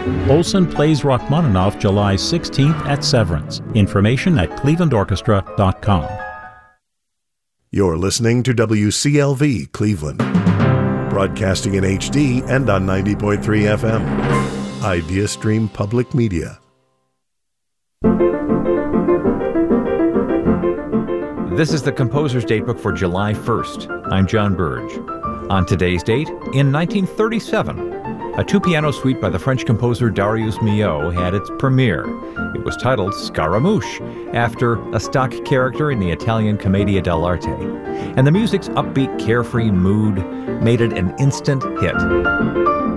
Olson plays Rachmaninoff July 16th at Severance. Information at clevelandorchestra.com. You're listening to WCLV Cleveland, broadcasting in HD and on 90.3 FM. Idea Stream Public Media. This is the Composer's Datebook for July 1st. I'm John Burge. On today's date, in 1937, a two-piano suite by the French composer Darius Milhaud had its premiere. It was titled Scaramouche, after a stock character in the Italian Commedia dell'arte. And the music's upbeat, carefree mood made it an instant hit.